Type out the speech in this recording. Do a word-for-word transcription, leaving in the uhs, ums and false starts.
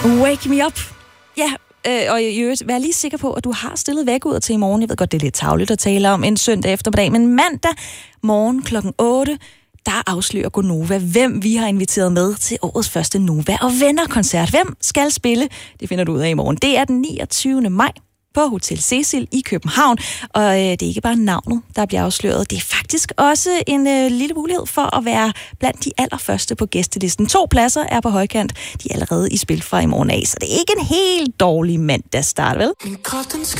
Wake me up. Ja, øh, og i øvrigt, vær lige sikker på, at du har stillet vækkeuret til i morgen. Jeg ved godt, det er lidt tarveligt at tale om en søndag eftermiddag, men mandag morgen klokken otte, der afslører Gonova, hvem vi har inviteret med til årets første Nova og Venner-koncert. Hvem skal spille? Det finder du ud af i morgen. Det er den niogtyvende maj på Hotel Cecil i København, og øh, det er ikke bare navnet, der bliver afsløret. Det er faktisk også en øh, lille mulighed for at være blandt de allerførste på gæstelisten. To pladser er på højkant. De er allerede i spil fra i morgen af, så det er ikke en helt dårlig mandagsstart, vel?